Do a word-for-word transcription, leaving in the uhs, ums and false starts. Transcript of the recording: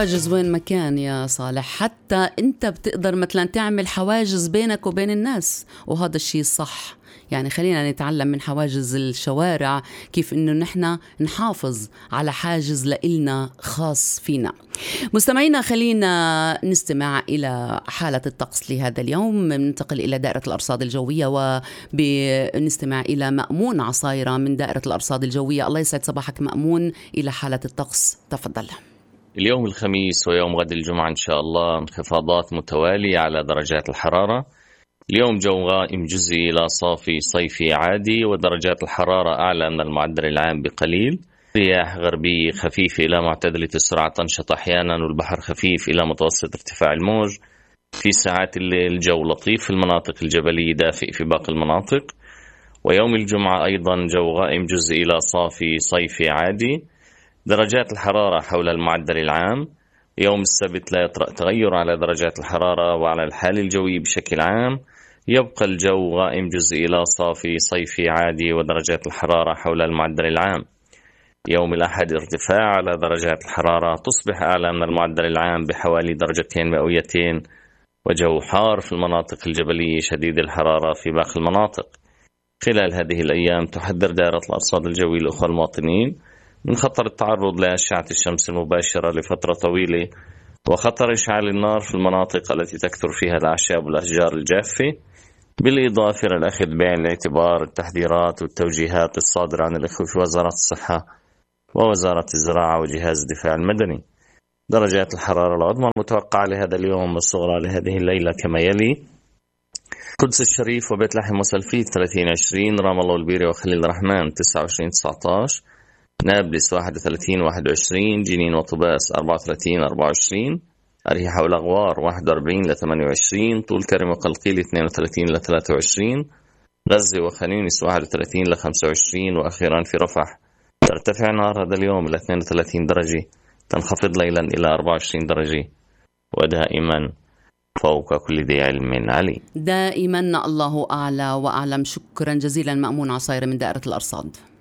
الحواجز وين ما كان يا صالح، حتى انت بتقدر مثلا تعمل حواجز بينك وبين الناس، وهذا الشيء صح. يعني خلينا نتعلم من حواجز الشوارع كيف انه نحن نحافظ على حاجز لإلنا خاص فينا. مستمعينا، خلينا نستمع إلى حالة الطقس لهذا اليوم. ننتقل إلى دائرة الأرصاد الجوية ونستمع إلى مأمون عصايرة من دائرة الأرصاد الجوية. الله يسعد صباحك مأمون، إلى حالة الطقس تفضل. اليوم الخميس ويوم غد الجمعة إن شاء الله انخفاضات متوالية على درجات الحرارة. اليوم جو غائم جزئي إلى صافي صيفي عادي، ودرجات الحرارة أعلى من المعدل العام بقليل. رياح غربية خفيفة إلى معتدلة السرعة تنشط أحيانا، والبحر خفيف إلى متوسط ارتفاع الموج. في ساعات الليل الجو لطيف في المناطق الجبلية، دافئ في باقي المناطق. ويوم الجمعة أيضا جو غائم جزئي إلى صافي صيفي عادي، درجات الحرارة حول المعدل العام. يوم السبت لا يطرأ تغير على درجات الحرارة وعلى الحالة الجوية بشكل عام، يبقى الجو غائم جزئي إلى صافي صيفي عادي، ودرجات الحرارة حول المعدل العام. يوم الأحد ارتفاع على درجات الحرارة، تصبح أعلى من المعدل العام بحوالي درجتين مئويتين، وجو حار في المناطق الجبلية شديد الحرارة في باقي المناطق. خلال هذه الأيام تحذر دائرة الأرصاد الجوية الأخوة المواطنين من خطر التعرض لأشعة الشمس المباشرة لفترة طويلة، وخطر إشعال النار في المناطق التي تكثر فيها الأعشاب والأشجار الجافة، بالإضافة إلى الأخذ بعين الاعتبار التحذيرات والتوجيهات الصادرة عن الإخوة في وزارة الصحة ووزارة الزراعة وجهاز الدفاع المدني. درجات الحرارة العظمى المتوقعة لهذا اليوم والصغرى لهذه الليلة كما يلي: قدس الشريف وبيت لحم وسلفيت ثلاثين عشرين، رام الله والبيري وخليل الرحمن تسعة وعشرين تسعة عشر، نابلس واحد وثلاثين واحد وعشرين، جنين وطباس أربعة وثلاثين أربعة وعشرين، أريحة والأغوار واحد وأربعين لثمانية وعشرين، طول كرم وقلقيل اثنين وثلاثين لثلاثة وعشرين، غزة وخانيونس واحد وثلاثين لخمسة وعشرين، وأخيرا في رفح ترتفع النهار هذا اليوم إلى اثنين وثلاثين درجة، تنخفض ليلا إلى أربعة وعشرين درجة، ودائما فوق كل ذي علم علي. دائما الله أعلى وأعلم. شكرا جزيلا مأمون عصايرة من دائرة الأرصاد.